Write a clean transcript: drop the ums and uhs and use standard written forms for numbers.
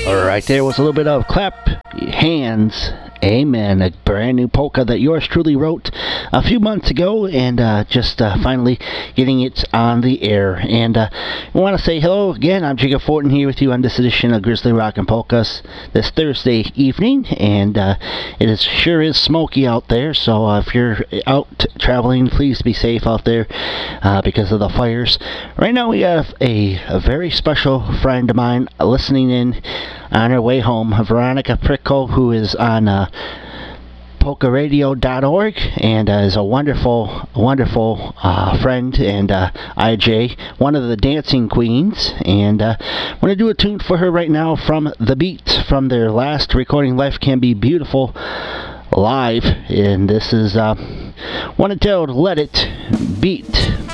Right there was a little bit of Clap Hands, Amen, a brand new polka that yours truly wrote a few months ago, and just finally getting it on the air. And I want to say hello again. I'm Jacob Fortin here with you on this edition of Grizzly Rock and Polkas this Thursday evening, and sure is smoky out there, so if you're out traveling, please be safe out there because of the fires. Right now we have a very special friend of mine listening in on her way home, Veronica Pricko, who is on polkaradio.org and is a wonderful friend and IJ, one of the dancing queens. And I'm going to do a tune for her right now from The Beat, from their last recording, Life Can Be Beautiful Live. And this is one entitled Let It Beat.